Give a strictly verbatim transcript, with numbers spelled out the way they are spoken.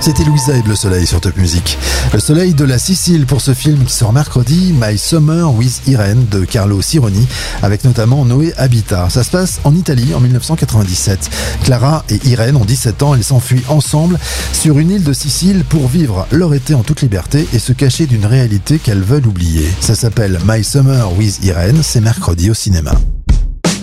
c'était Louisa et Le Soleil sur Top Music. Le Soleil de la Sicile pour ce film qui sort mercredi, My Summer with Irene de Carlo Sironi, avec notamment Noé Habitat. Ça se passe en Italie en dix-neuf cent quatre-vingt-dix-sept. Clara et Irene ont dix-sept ans, elles s'enfuient ensemble sur une île de Sicile pour vivre leur été en toute liberté et se cacher d'une réalité qu'elles veulent oublier. Ça s'appelle My Summer with Irene, c'est mercredi au cinéma.